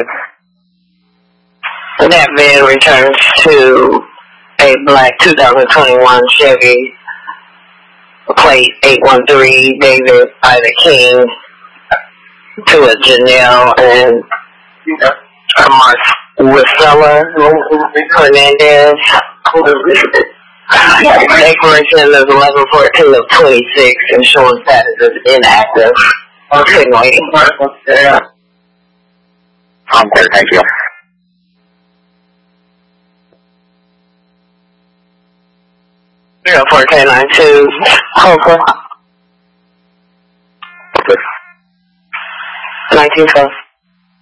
That van returns to a black 2021 Chevy, plate 813 David Ida King, to a Janelle and Marcella Hernandez. Declaration is 11/14 of 26 and showing status as inactive. Okay, waiting. I'm clear, thank you. 04K92, Hoka. 1912.